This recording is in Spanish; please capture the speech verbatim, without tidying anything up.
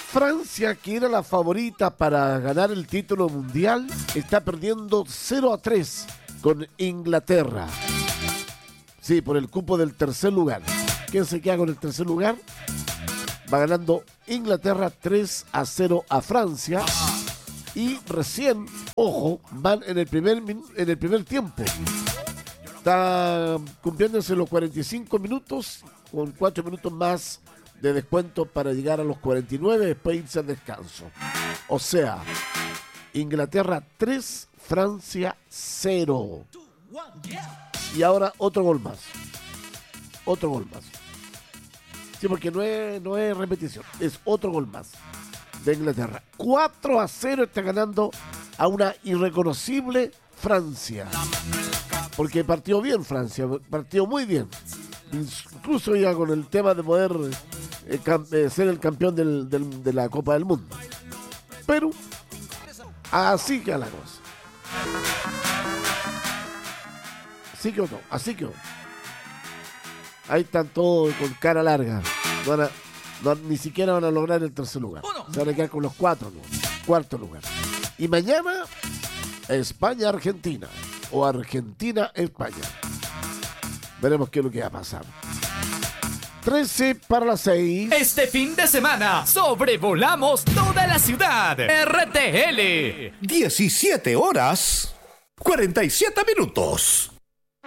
Francia, que era la favorita para ganar el título mundial, está perdiendo cero a tres con Inglaterra. Sí, por el cupo del tercer lugar. ¿Quién se queda con el tercer lugar? Va ganando Inglaterra tres a cero a Francia. Y recién, ojo, van en el primer, en el primer tiempo. Está cumpliéndose los cuarenta y cinco minutos, con cuatro minutos más de descuento para llegar a los cuarenta y nueve, después irse al descanso. O sea, Inglaterra tres, Francia cero. Y ahora otro gol más. Otro gol más. Sí, porque no es, no es repetición, es otro gol más de Inglaterra. cuatro a cero está ganando a una irreconocible Francia. Porque partió bien Francia, partió muy bien. Incluso ya con el tema de poder eh, cam- eh, ser el campeón del, del, de la Copa del Mundo. Pero así que la cosa. Así que no, así que no. Ahí están todos con cara larga. No van a, no, ni siquiera van a lograr el tercer lugar. Se van a quedar con los cuatro, ¿no? Cuarto lugar. Y mañana, España-Argentina. O Argentina-España. Veremos qué es lo que va a pasar. trece para las seis. Este fin de semana sobrevolamos toda la ciudad. R T L. diecisiete horas, cuarenta y siete minutos.